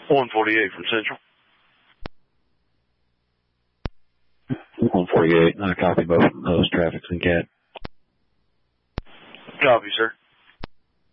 148 from Central. 148, copy both those traffics and CAT. Copy, sir.